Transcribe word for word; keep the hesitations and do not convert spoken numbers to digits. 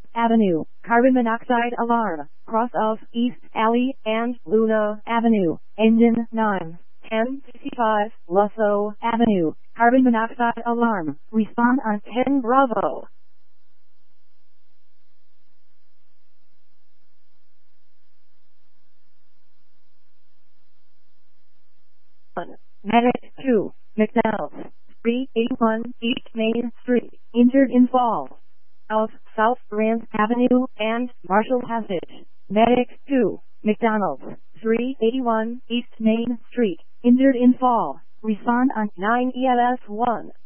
Avenue, carbon monoxide alarm, cross of East Alley and Luna Avenue, engine nine. ten fifty-five, Lusso Avenue, carbon monoxide alarm, respond on ten Bravo. Medic two, McDonald's, three eighty-one East Main Street, injured in fall of South Grand Avenue and Marshall Passage. Medic two, McDonald's, three eighty-one East Main Street, injured in fall. Respond on nine E M S one.